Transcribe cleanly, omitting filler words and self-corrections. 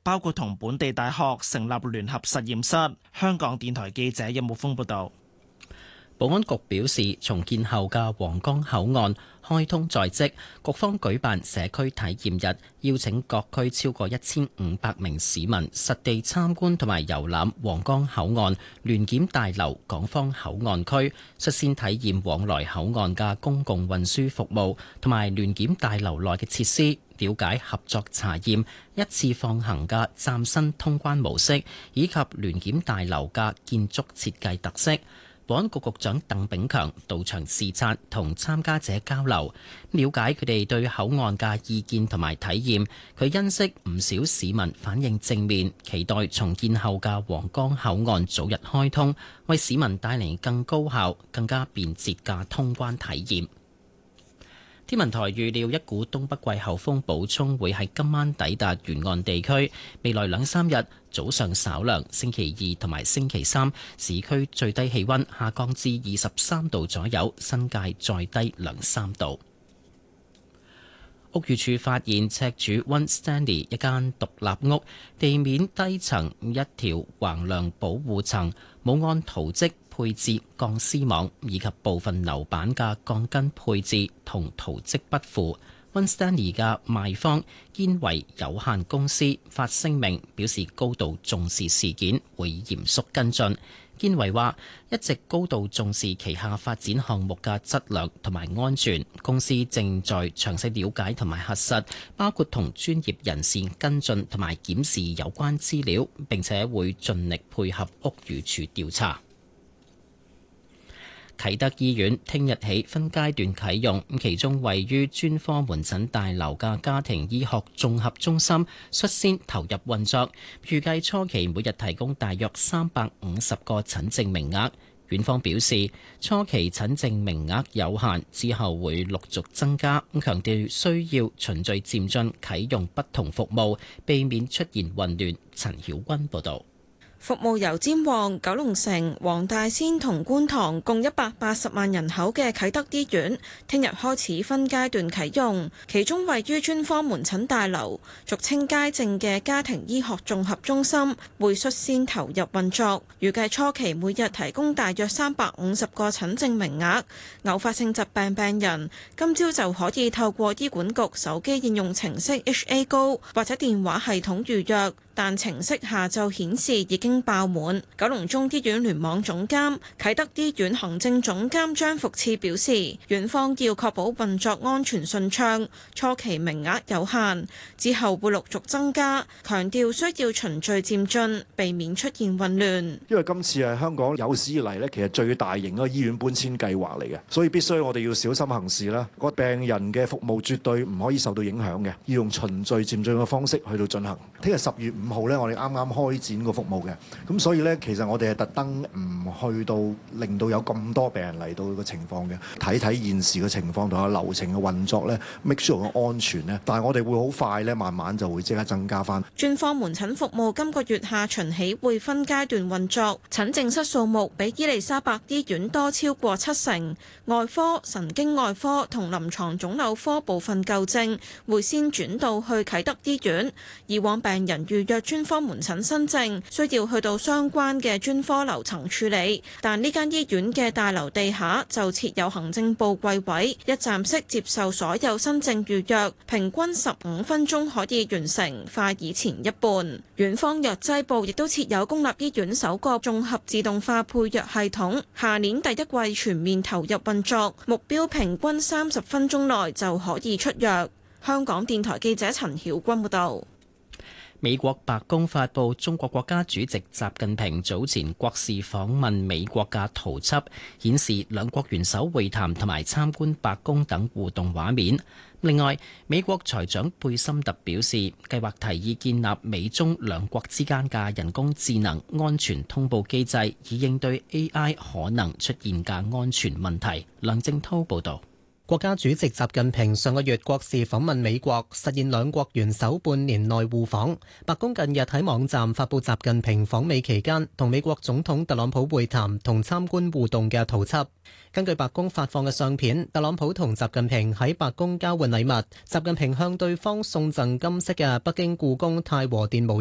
包括同本地大學成立聯合實驗室。香港電台記者任木峰報道。 保安局表示，重建後嘅皇崗口岸開通在即，局方舉辦社區體驗日，邀請各區超過1500名市民實地參觀同埋遊覽皇崗口岸聯檢大樓港方口岸區，率先體驗往來口岸嘅公共運輸服務同埋聯檢大樓內嘅設施，了解合作查驗一次放行嘅嶄新通關模式，以及聯檢大樓嘅建築設計特色。保安局局長鄧炳強到場視察同參加者交流，了解佢哋對口岸嘅意見同埋體驗。佢欣悉唔少市民反應正面，期待重建後嘅皇崗口岸早日開通，為市民帶嚟更高效、更加便捷嘅通關體驗。天文台預料一股東北季候風補充會喺今晚抵達沿岸地區，未來2-3日早上稍涼，星期2同埋星期3市區最低氣溫下降至23度左右，新界再低2-3度。屋宇署發現赤柱 One Stanley 一間獨立屋地面低層一條橫梁保護層冇按圖則配置鋼絲網，以及部分樓板嘅鋼筋配置同圖則不符。One Stanley 嘅賣方堅維有限公司發聲明表示高度重視事件，會嚴肅跟進。堅維話一直高度重視旗下發展項目嘅質量同埋安全，公司正在詳細了解同埋核實，包括同專業人士跟進同埋檢視有關資料，並且會盡力配合屋宇署調查。啟德醫院聽日起分階段啟用，其中位於專科門診大樓嘅家庭醫學綜合中心率先投入運作，預計初期每日提供大約350個診症名額。院方表示，初期診症名額有限，之後會陸續增加，強調需要循序漸進啟用不同服務，避免出現混亂。陳曉君報導。 服務由尖旺、九龍城、黃大仙同觀塘共180萬人口嘅啟德醫院，聽日開始分階段啟用。其中位於專科門診大樓，俗稱街症嘅家庭醫學綜合中心，會率先投入運作。預計初期每日提供大約350個診症名額。偶發性疾病病人今朝就可以透過醫管局手機應用程式 HA Go 或者電話系統預約。但程式下晝顯示已經爆滿。九龍中醫院聯網總監、啟德醫院行政總監張福賜表示，院方要確保運作安全順暢，初期名額有限，之後會陸續增加，強調需要循序漸進，避免出現混亂。 因為今次係香港有史以嚟咧，其實最大型嘅醫院搬遷計劃嚟嘅，所以必須我哋要小心行事啦。個病人嘅服務絕對唔可以受到影響嘅，要用循序漸進嘅方式去到進行。聽日10月5號咧，我哋啱啱開展個服務嘅，咁所以咧，其實我哋係特登唔去到令到有咁多病人嚟到個情況嘅，睇睇現時嘅情況同埋流程嘅運作咧 ，make sure 個安全咧。但係我哋會好快咧，慢慢就會即刻增加翻。 專科門診服務今個月下旬起會分階段運作，診症室數目比伊利沙伯醫院多超過70%。外科、神經外科同臨床腫瘤科部分舊症會先轉到去啟德醫院。以往病人預約專科門診新症需要去到相關嘅專科樓層處理，但呢間醫院嘅大樓地下就設有行政部櫃位，一站式接受所有新症預約，平均15分鐘可以完成，快以前一半。院方藥劑部亦都設有公立醫院首個綜合自動化配藥系統，下年第一季全面投入運作，目標平均30分鐘內就可以出藥。香港電台記者陳曉君報道。 美國白宮發布中國國家主席習近平早前國事訪問美國嘅圖輯，顯示兩國元首會談同埋參觀白宮等互動畫面。另外，美國財長貝森特表示，計劃提議建立美中兩國之間嘅人工智能安全通報機制，以應對 AI 可能出現嘅安全問題。梁正濤報道。 國家主席習近平上個月國事訪問美國，實現兩國元首半年內互訪。白宮近日喺網站發布習近平訪美期間同美國總統特朗普會談同參觀互動嘅圖輯。根據白宮發放嘅相片，特朗普同習近平喺白宮交換禮物，習近平向對方送贈金色嘅北京故宮太和殿模